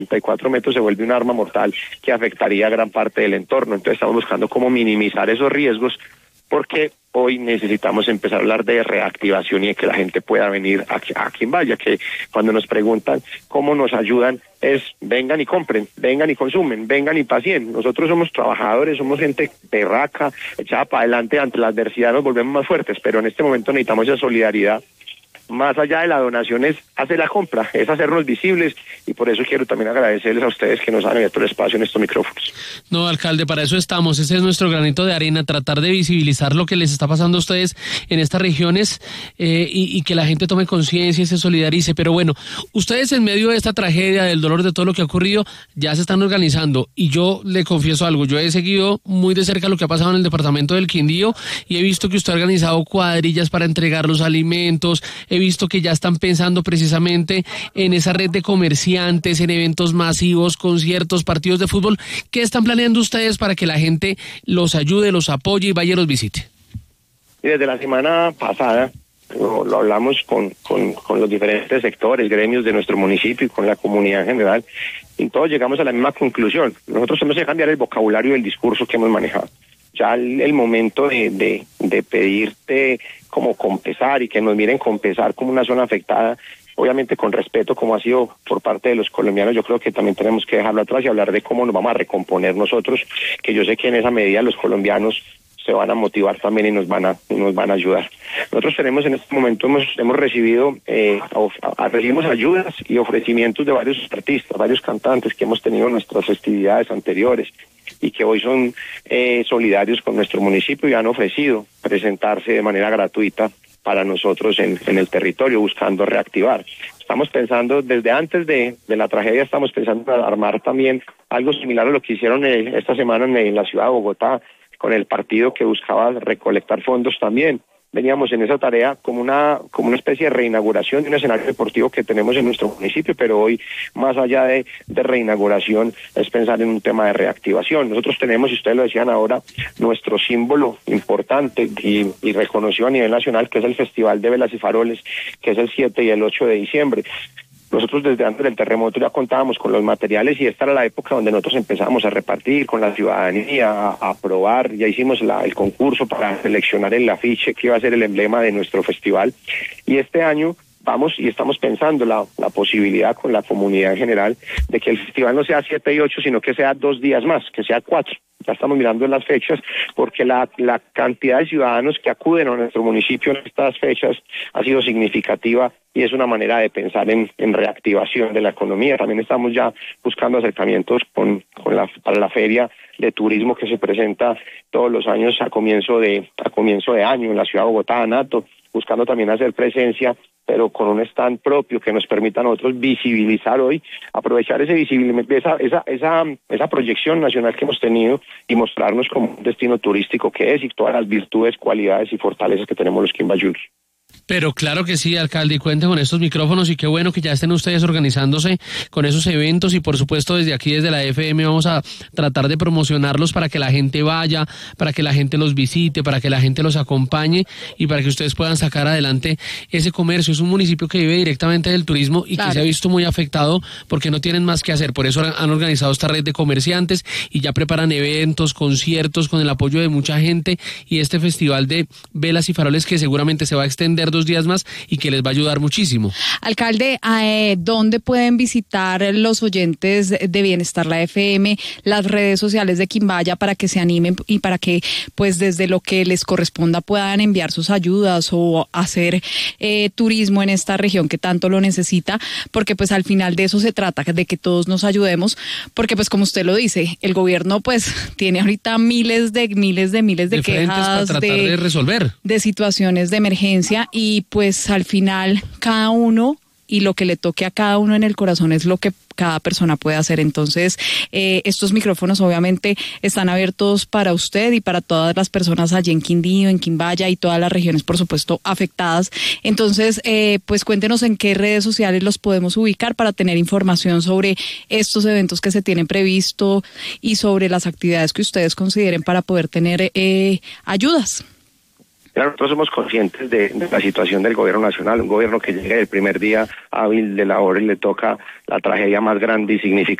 34 metros se vuelve un arma mortal que afectaría a gran parte del entorno. Entonces estamos buscando cómo minimizar esos riesgos, porque hoy necesitamos empezar a hablar de reactivación y de que la gente pueda venir a Quimbaya, que cuando nos preguntan cómo nos ayudan es vengan y compren, vengan y consumen, vengan y pacien. Nosotros somos trabajadores, somos gente berraca, echada para adelante, ante la adversidad nos volvemos más fuertes, pero en este momento necesitamos esa solidaridad. Más allá de la donación es hacer la compra, es hacernos visibles, y por eso quiero también agradecerles a ustedes que nos han abierto el espacio en estos micrófonos. No, alcalde, para eso estamos, ese es nuestro granito de arena, tratar de visibilizar lo que les está pasando a ustedes en estas regiones y que la gente tome conciencia y se solidarice. Pero bueno, ustedes en medio de esta tragedia, del dolor, de todo lo que ha ocurrido, ya se están organizando, y yo le confieso algo, yo he seguido muy de cerca lo que ha pasado en el departamento del Quindío y he visto que usted ha organizado cuadrillas para entregar los alimentos, he visto que ya están pensando precisamente en esa red de comerciantes, en eventos masivos, conciertos, partidos de fútbol. ¿Qué están planeando ustedes para que la gente los ayude, los apoye y vaya y los visite? Y desde la semana pasada lo hablamos con los diferentes sectores, gremios de nuestro municipio y con la comunidad en general, y todos llegamos a la misma conclusión. Nosotros tenemos que cambiar el vocabulario del discurso que hemos manejado. Ya el momento de pedirte como con pesar y que nos miren con pesar como una zona afectada, obviamente con respeto como ha sido por parte de los colombianos, yo creo que también tenemos que dejarlo atrás y hablar de cómo nos vamos a recomponer nosotros, que yo sé que en esa medida los colombianos se van a motivar también y nos van a ayudar. Nosotros tenemos en este momento, hemos recibido recibimos ayudas y ofrecimientos de varios artistas, varios cantantes que hemos tenido en nuestras festividades anteriores y que hoy son solidarios con nuestro municipio y han ofrecido presentarse de manera gratuita para nosotros en el territorio, buscando reactivar. Estamos pensando, desde antes de la tragedia, estamos pensando en armar también algo similar a lo que hicieron esta semana en la ciudad de Bogotá, con el partido que buscaba recolectar fondos también. Veníamos en esa tarea como una especie de reinauguración de un escenario deportivo que tenemos en nuestro municipio, pero hoy, más allá de reinauguración, es pensar en un tema de reactivación. Nosotros tenemos, y ustedes lo decían ahora, nuestro símbolo importante y reconocido a nivel nacional, que es el Festival de Velas y Faroles, que es el 7 y el 8 de diciembre. Nosotros desde antes del terremoto ya contábamos con los materiales y esta era la época donde nosotros empezamos a repartir con la ciudadanía, a probar. Ya hicimos el concurso para seleccionar el afiche que iba a ser el emblema de nuestro festival, y este año vamos y estamos pensando la posibilidad con la comunidad en general de que el festival no sea 7 y 8, sino que sea 2 días más, que sea 4. Ya estamos mirando en las fechas, porque la cantidad de ciudadanos que acuden a nuestro municipio en estas fechas ha sido significativa y es una manera de pensar en reactivación de la economía. También estamos ya buscando acercamientos para la feria de turismo que se presenta todos los años a comienzo de año en la ciudad de Bogotá, Anato, buscando también hacer presencia, pero con un stand propio que nos permita a nosotros visibilizar hoy, aprovechar esa proyección nacional que hemos tenido y mostrarnos como un destino turístico que es, y todas las virtudes, cualidades y fortalezas que tenemos los quimbayunos. Pero claro que sí, alcalde, y cuente con estos micrófonos, y qué bueno que ya estén ustedes organizándose con esos eventos, y por supuesto desde aquí, desde la FM, vamos a tratar de promocionarlos para que la gente vaya, para que la gente los visite, para que la gente los acompañe y para que ustedes puedan sacar adelante ese comercio. Es un municipio que vive directamente del turismo y que se ha visto muy afectado porque no tienen más que hacer. Por eso han organizado esta red de comerciantes y ya preparan eventos, conciertos con el apoyo de mucha gente, y este festival de velas y faroles que seguramente se va a extender 2 días más y que les va a ayudar muchísimo. Alcalde, ¿dónde pueden visitar los oyentes de Bienestar la FM, las redes sociales de Quimbaya, para que se animen y para que, pues, desde lo que les corresponda puedan enviar sus ayudas o hacer turismo en esta región que tanto lo necesita? Porque pues al final de eso se trata, de que todos nos ayudemos, porque pues como usted lo dice, el gobierno pues tiene ahorita miles de quejas para tratar de resolver, de situaciones de emergencia, y pues al final cada uno y lo que le toque a cada uno en el corazón es lo que cada persona puede hacer. Entonces, estos micrófonos obviamente están abiertos para usted y para todas las personas allí en Quindío, en Quimbaya y todas las regiones, por supuesto, afectadas. Entonces, pues cuéntenos en qué redes sociales los podemos ubicar para tener información sobre estos eventos que se tienen previsto y sobre las actividades que ustedes consideren para poder tener ayudas. Nosotros somos conscientes de la situación del gobierno nacional, un gobierno que llega el primer día hábil de labores le toca la tragedia más grande y significativa